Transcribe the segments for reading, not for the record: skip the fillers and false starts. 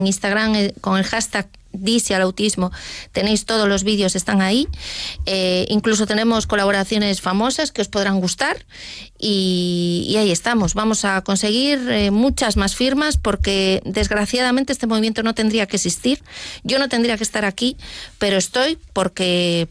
Instagram con el hashtag Disi al autismo, tenéis todos los vídeos, están ahí. Incluso tenemos colaboraciones famosas que os podrán gustar y ahí estamos. Vamos a conseguir muchas más firmas porque desgraciadamente este movimiento no tendría que existir. Yo no tendría que estar aquí, pero estoy porque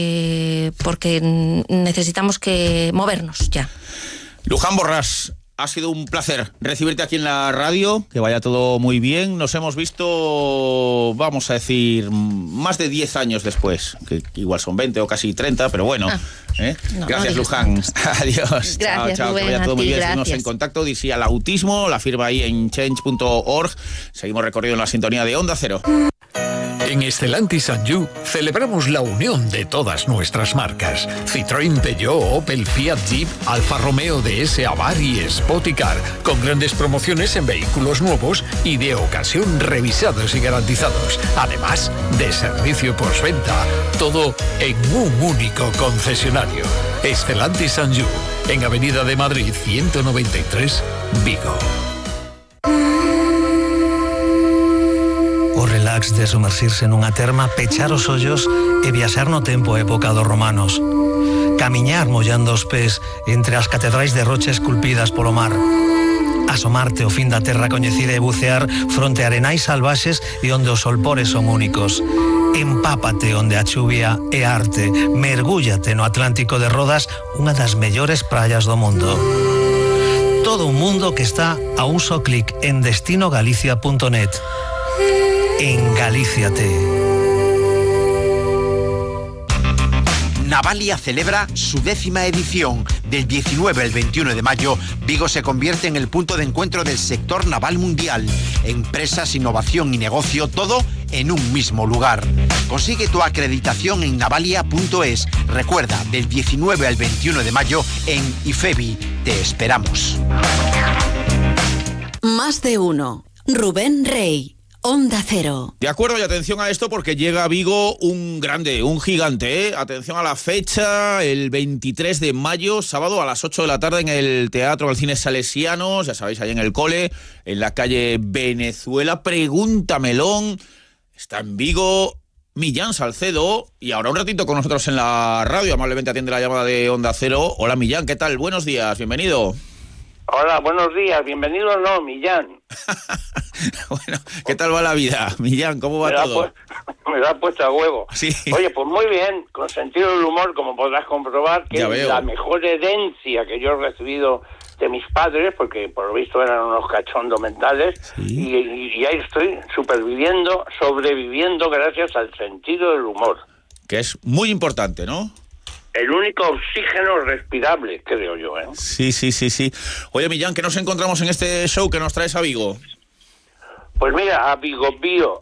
necesitamos que movernos ya. Luján Borràs, ha sido un placer recibirte aquí en la radio, que vaya todo muy bien. Nos hemos visto, vamos a decir, más de 10 años después, que igual son 20 o casi 30, pero bueno. No, gracias, Luján. Adiós. Gracias, chao, Rubén, que vaya todo muy bien. gracias. Seguimos en contacto, Disi al autismo, la firma ahí en change.org. Seguimos recorriendo en la sintonía de Onda Cero. En Stellantis and You celebramos la unión de todas nuestras marcas. Citroën, Peugeot, Opel, Fiat, Jeep, Alfa Romeo DS, Abarth y Spoticar, con grandes promociones en vehículos nuevos y de ocasión revisados y garantizados. Además de servicio postventa. Todo en un único concesionario. Stellantis and You, en Avenida de Madrid 193, Vigo. O relax de sumersirse nunha terma, pechar os ollos e viaxar no tempo a época dos romanos. Camiñar mollando os pés entre as catedrais de rocha esculpidas polo mar. Asomarte ao fin da terra coñecida e bucear fronte a arenais salvaxes e onde os solpores son únicos. Empápate onde a chuvia é arte. Mergúllate no Atlántico de Rodas, unha das mellores praias do mundo. Todo un mundo que está a un só clic en destinogalicia.net. En Galíciate. Navalia celebra su 10ª edición. Del 19 al 21 de mayo, Vigo se convierte en el punto de encuentro del sector naval mundial. Empresas, innovación y negocio, todo en un mismo lugar. Consigue tu acreditación en navalia.es. Recuerda, del 19 al 21 de mayo en IFEBI. Te esperamos. Más de uno. Rubén Rey. Onda Cero. De acuerdo, y atención a esto porque llega a Vigo un grande, un gigante, ¿eh? Atención a la fecha, el 23 de mayo, sábado a las 8 de la tarde en el Teatro del Cine Salesianos, ya sabéis, ahí en el cole, en la calle Venezuela. Pregunta Melón, está en Vigo Millán Salcedo y ahora un ratito con nosotros en la radio, amablemente atiende la llamada de Onda Cero. Hola Millán, ¿qué tal? Buenos días, bienvenido. Hola, buenos días, bienvenido no, Millán. Bueno, ¿qué tal va la vida, Millán? ¿Cómo va todo? Me da puesto a huevo. Sí. Oye, pues muy bien, con sentido del humor, como podrás comprobar, que es la mejor herencia que yo he recibido de mis padres, porque por lo visto eran unos cachondos mentales, sí. y ahí estoy sobreviviendo gracias al sentido del humor. Que es muy importante, ¿no? El único oxígeno respirable, creo yo, ¿eh? Sí. Oye, Millán, ¿qué nos encontramos en este show que nos traes a Vigo? Pues mira, a Vigo Pío.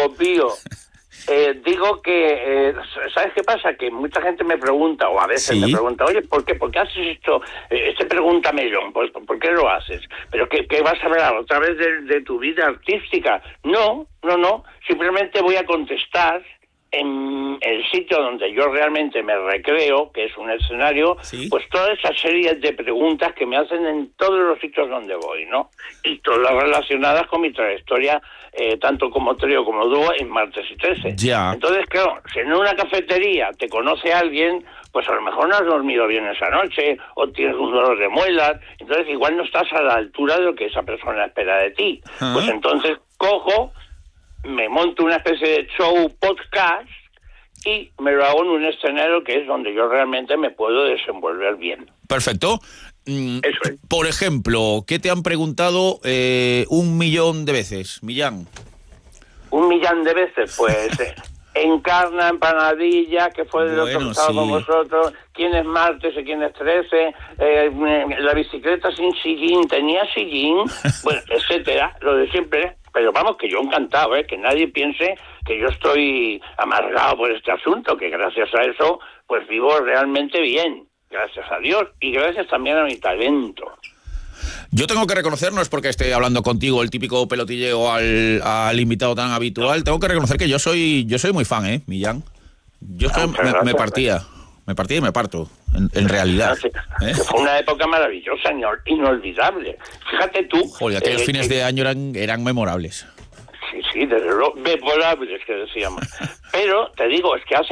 Digo que, ¿sabes qué pasa? Que mucha gente me pregunta, o a veces me pregunta, oye, ¿por qué haces esto? Pregunta Melón, pues, ¿por qué lo haces? ¿Pero qué vas a hablar otra vez de tu vida artística? No, simplemente voy a contestar en el sitio donde yo realmente me recreo, que es un escenario, pues toda esa serie de preguntas que me hacen en todos los sitios donde voy, ¿no? Y todas relacionadas con mi trayectoria, tanto como trío como dúo en Martes y 13. Ya. Entonces, claro, si en una cafetería te conoce alguien, pues a lo mejor no has dormido bien esa noche, o tienes un dolor de muelas, entonces igual no estás a la altura de lo que esa persona espera de ti. Uh-huh. Pues entonces cojo, me monto una especie de show podcast y me lo hago en un escenario que es donde yo realmente me puedo desenvolver bien. Perfecto. Eso es. Por ejemplo, ¿qué te han preguntado 1.000.000 de veces, Millán? 1.000.000 de veces, pues Encarna, Empanadilla, que fue de lo que estaba con vosotros, quién es martes y quién es 13, la bicicleta sin sillín, tenía sillín, bueno, etcétera, lo de siempre. Pero vamos, que yo encantado, que nadie piense que yo estoy amargado por este asunto, que gracias a eso, pues vivo realmente bien, gracias a Dios, y gracias también a mi talento. Yo tengo que reconocer, no es porque esté hablando contigo el típico pelotilleo al invitado tan habitual, tengo que reconocer que yo soy muy fan, Millán. Yo me partía y me parto, en realidad. Fue una época maravillosa, inolvidable. Fíjate tú... Joder, aquellos fines de año eran memorables. Sí, desde luego, memorables que decíamos. Pero, te digo, es que hace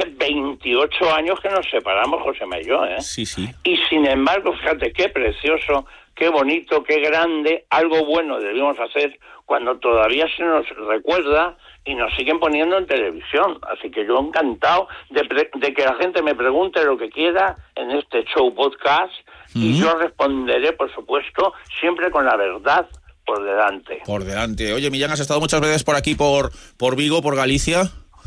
28 años que nos separamos, Josema y yo, ¿eh? Sí. Y sin embargo, fíjate, qué precioso, qué bonito, qué grande, algo bueno debimos hacer cuando todavía se nos recuerda y nos siguen poniendo en televisión. Así que yo encantado de que la gente me pregunte lo que quiera en este show podcast y yo responderé, por supuesto, siempre con la verdad por delante. Por delante. Oye, Millán, ¿has estado muchas veces por aquí, por Vigo, por Galicia?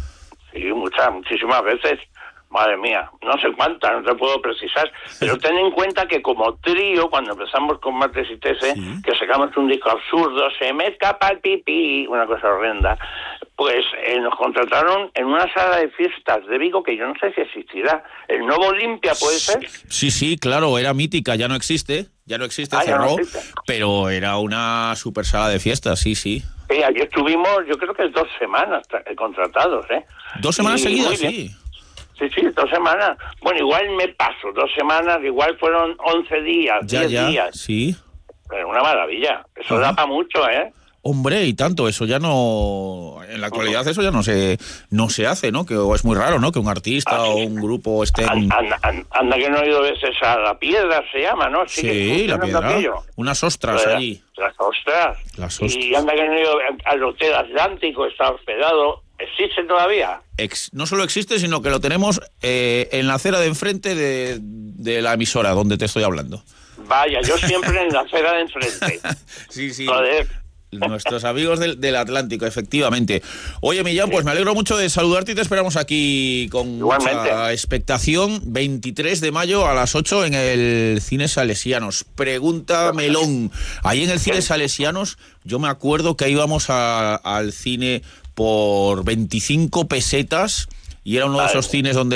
Sí, muchísimas veces. Madre mía, no sé cuántas, no te puedo precisar, pero ten en cuenta que como trío, cuando empezamos con Martes y Tese, que sacamos un disco absurdo, se me escapa el pipí, una cosa horrenda, pues nos contrataron en una sala de fiestas de Vigo que yo no sé si existirá. ¿El Nuevo Olimpia puede ser? Sí, claro, era mítica, ya no existe, cerró, pero era una super sala de fiestas, sí. Sí, allí estuvimos, yo creo que 2 semanas contratados, ¿eh? 2 semanas seguidas, sí. Sí, 2 semanas. Bueno, igual me paso, 2 semanas, igual fueron 11 días, 10 días. Sí. Pero una maravilla. Eso da para mucho, ¿eh? Hombre, y tanto, eso ya no... En la actualidad eso ya no se hace, ¿no? Que o es muy raro, ¿no? Que un artista o un grupo esté... Anda que no he ido veces a La Piedra, se llama, ¿no? Sí, La Piedra. Aquello. Unas ostras allí. Las ostras. Y anda que no he ido al Hotel Atlántico, está hospedado. ¿Existe todavía? No solo existe, sino que lo tenemos en la acera de enfrente de la emisora donde te estoy hablando. Vaya, yo siempre en la acera de enfrente. Sí. Joder. Nuestros amigos del Atlántico, efectivamente. Oye, Millán, pues me alegro mucho de saludarte y te esperamos aquí con mucha expectación. 23 de mayo a las 8 en el Cine Salesianos. Pregunta Melón. Ahí en el Cine Salesianos, yo me acuerdo que íbamos al cine por 25 pesetas y era uno de esos cines donde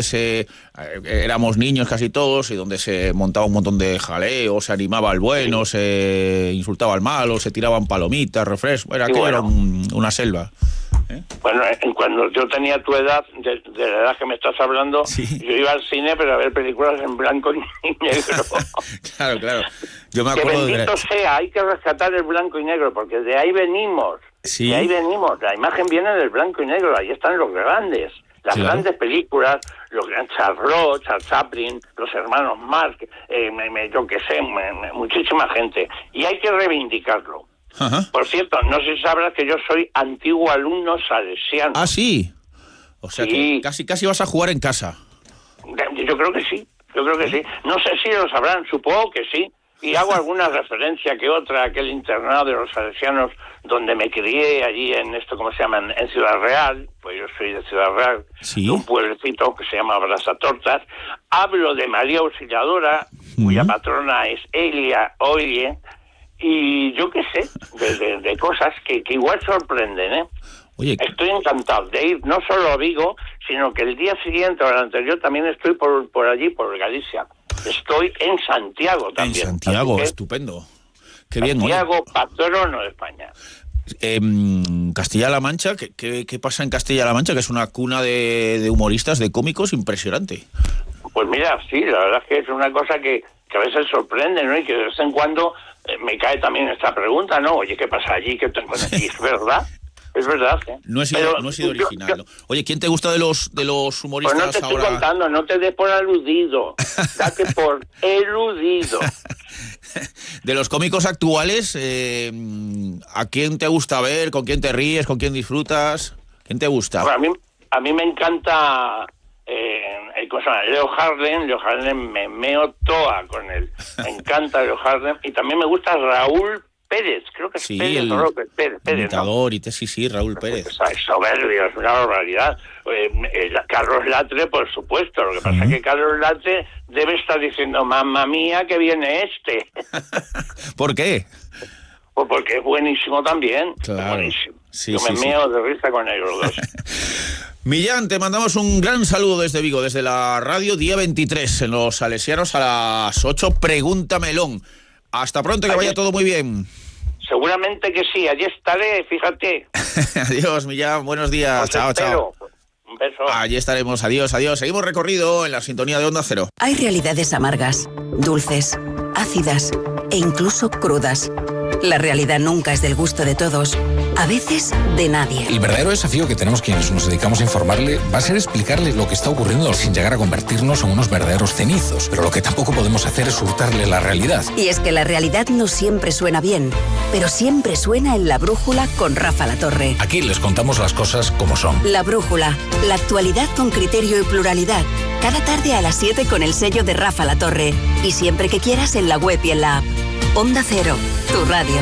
éramos niños casi todos y donde se montaba un montón de jaleo, se animaba al bueno, se insultaba al malo, se tiraban palomitas, refrescos, era una selva. Bueno, cuando yo tenía tu edad, de la edad que me estás hablando, yo iba al cine pero a ver películas en blanco y negro. Claro. Yo me acuerdo que bendito sea, hay que rescatar el blanco y negro porque de ahí venimos. Sí. De ahí venimos. La imagen viene del blanco y negro, ahí están los grandes. Las grandes películas, los Charles Roth, Charles Chaplin, los hermanos Marx, yo qué sé, muchísima gente. Y hay que reivindicarlo. Ajá. Por cierto, no sé si sabrás que yo soy antiguo alumno salesiano. Ah, sí. O sea que casi vas a jugar en casa. Yo creo que sí. No sé si lo sabrán, supongo que sí. Y hago alguna referencia que otra a aquel internado de los salesianos donde me crié allí en esto, ¿cómo se llama? En Ciudad Real, pues yo soy de Ciudad Real, de un pueblecito que se llama Brazatortas. Hablo de María Auxiliadora, cuya patrona es Elia Oye, y yo qué sé, de cosas que igual sorprenden, ¿eh? Oye, estoy encantado de ir no solo a Vigo, sino que el día siguiente o el anterior también estoy por allí, por Galicia. Estoy en Santiago también. En Santiago, estupendo. Qué bien. Santiago, patrono de España. Castilla-La Mancha, ¿qué pasa en Castilla-La Mancha? Que es una cuna de humoristas, de cómicos impresionante. Pues mira, sí, la verdad es que es una cosa que a veces sorprende, ¿no? Y que de vez en cuando me cae también esta pregunta, ¿no? Oye, ¿qué pasa allí? ¿Qué tengo aquí? ¿Es verdad? Es verdad, ¿eh? No he sido original. ¿No? Oye, ¿quién te gusta de los humoristas ahora? Pues no te estoy contando, no te des por aludido. Date por eludido. De los cómicos actuales, ¿a quién te gusta ver? ¿Con quién te ríes? ¿Con quién disfrutas? ¿Quién te gusta? Bueno, a mí me encanta Leo Harlem, me meo toa con él. Me encanta Leo Harlem. Y también me gusta Raúl Pérez, creo que es Pérez, imitador, ¿no? Sí, Raúl Pérez. Es soberbio, es una barbaridad. Carlos Latre, por supuesto. Lo que pasa es que Carlos Latre debe estar diciendo, mamma mía, que viene este. ¿Por qué? Pues porque es buenísimo también. Claro. Buenísimo. Sí, yo me meo de risa con ellos dos. Millán, te mandamos un gran saludo desde Vigo, desde la radio, día 23, en los Salesianos a las 8. Pregunta Melón. Hasta pronto, que vaya todo muy bien. Seguramente que sí, allí estaré, fíjate. Adiós, Millán, buenos días. Pues chao. Un beso. Allí estaremos, adiós. Seguimos recorrido en la sintonía de Onda Cero. Hay realidades amargas, dulces, ácidas e incluso crudas. La realidad nunca es del gusto de todos, a veces de nadie. El verdadero desafío que tenemos quienes nos dedicamos a informarle va a ser explicarle lo que está ocurriendo sin llegar a convertirnos en unos verdaderos cenizos. Pero lo que tampoco podemos hacer es hurtarle la realidad. Y es que la realidad no siempre suena bien, pero siempre suena en La Brújula con Rafa La Torre. Aquí les contamos las cosas como son. La Brújula, la actualidad con criterio y pluralidad. Cada tarde a las 7 con el sello de Rafa La Torre. Y siempre que quieras en la web y en la app. Onda Cero, tu radio.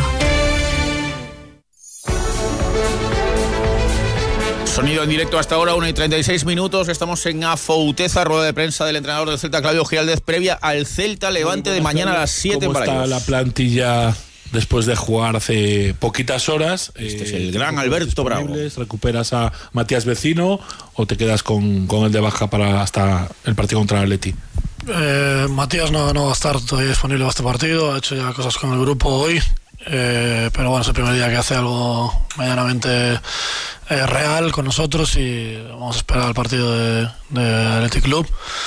Sonido en directo hasta ahora, 1:36. Estamos en Afouteza, rueda de prensa del entrenador del Celta, Claudio Giraldez, previa al Celta Levante de mañana a las 7 en Balaídos. ¿Cómo está la plantilla después de jugar hace poquitas horas? Este es el gran Alberto Bravo. ¿Recuperas a Matías Vecino o te quedas con el de baja para hasta el partido contra el Atleti? Matías no va a estar todavía disponible para este partido, ha hecho ya cosas con el grupo hoy, pero bueno, es el primer día que hace algo medianamente real con nosotros y vamos a esperar al partido de Athletic Club.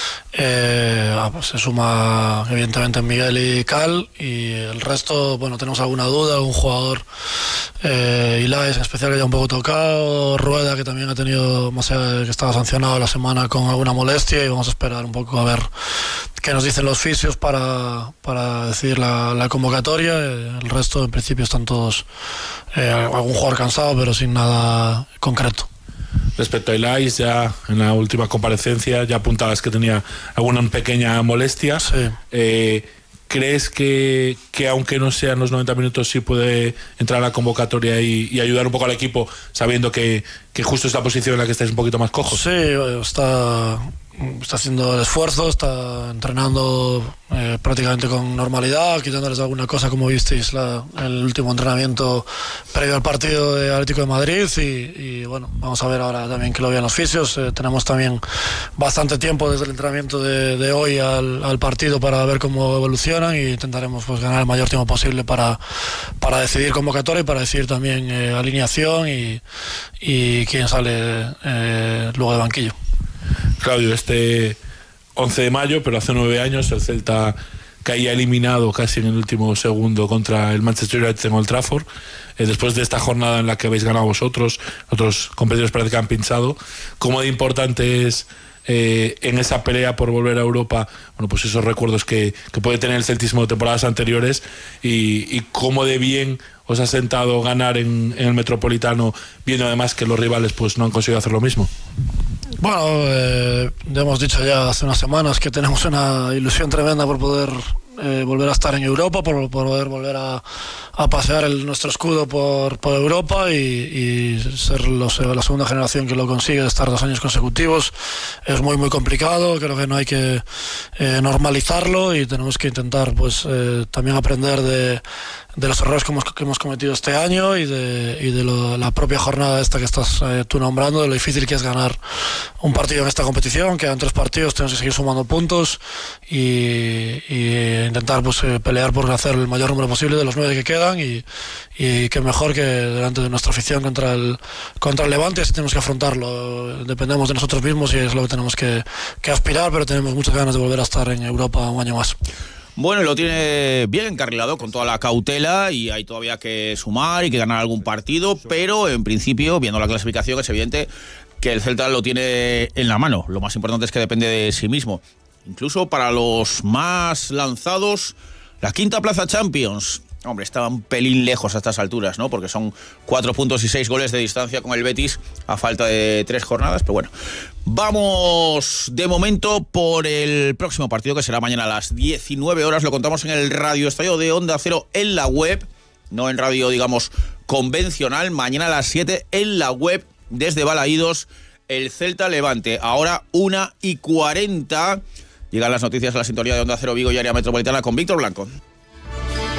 Se suma evidentemente Miguel y Cal, y el resto, bueno, tenemos alguna duda, algún jugador, Ilaes en especial, que ya un poco tocado, Rueda, que también ha tenido, más allá de que estaba sancionado la semana con alguna molestia, y vamos a esperar un poco a ver qué nos dicen los fisios para decidir la convocatoria. El resto en principio están todos, algún jugador cansado pero sin nada concreto. Respecto a Ilaes, ya en la última comparecencia ya apuntabas que tenía alguna pequeña molestia. Sí. ¿Crees que aunque no sean los 90 minutos sí puede entrar a la convocatoria y ayudar un poco al equipo, sabiendo que justo es la posición en la que estáis un poquito más cojos? Sí, está haciendo el esfuerzo, está entrenando prácticamente con normalidad, quitándoles alguna cosa, como visteis el último entrenamiento previo al partido de Atlético de Madrid, y bueno, vamos a ver ahora también que lo vean los fisios. Tenemos también bastante tiempo desde el entrenamiento de hoy al partido para ver cómo evolucionan, y intentaremos pues ganar el mayor tiempo posible para decidir convocatoria y para decidir también alineación y quién sale luego de banquillo. Claudio, este 11 de mayo, pero hace 9 años, el Celta caía eliminado casi en el último segundo contra el Manchester United en Old Trafford. Después de esta jornada en la que habéis ganado vosotros, otros competidores parece que han pinchado, ¿cómo de importante es en esa pelea por volver a Europa, bueno, pues esos recuerdos que puede tener el celtismo de temporadas anteriores, y cómo de bien os ha sentado ganar en el Metropolitano, viendo además que los rivales pues no han conseguido hacer lo mismo? Bueno, ya hemos dicho ya hace unas semanas que tenemos una ilusión tremenda por poder volver a estar en Europa, por poder volver a pasear nuestro escudo por Europa y ser la segunda generación que lo consigue, de estar 2 años consecutivos. Es muy muy complicado, creo que no hay que normalizarlo, y tenemos que intentar pues también aprender de los errores que hemos cometido este año y de la propia jornada esta que estás tú nombrando, de lo difícil que es ganar un partido en esta competición. Quedan 3 partidos, tenemos que seguir sumando puntos y intentar pues pelear por hacer el mayor número posible de los 9 que quedan, y que mejor que delante de nuestra afición contra el Levante. Así tenemos que afrontarlo. Dependemos de nosotros mismos y es lo que tenemos que aspirar, pero tenemos muchas ganas de volver a estar en Europa un año más. Bueno, lo tiene bien encarrilado, con toda la cautela, y hay todavía que sumar y que ganar algún partido, pero en principio, viendo la clasificación, es evidente que el Celta lo tiene en la mano. Lo más importante es que depende de sí mismo. Incluso para los más lanzados, la 5ª plaza Champions, hombre, está un pelín lejos a estas alturas, ¿no? Porque son 4 puntos y 6 goles de distancia con el Betis a falta de 3 jornadas, pero bueno. Vamos de momento por el próximo partido, que será mañana a las 19 horas. Lo contamos en el Radio Estadio de Onda Cero en la web, no en radio, digamos, convencional. Mañana a las 7 en la web, desde Balaídos, el Celta Levante. Ahora 1:40. Llegan las noticias a la sintonía de Onda Cero Vigo y área metropolitana con Víctor Blanco.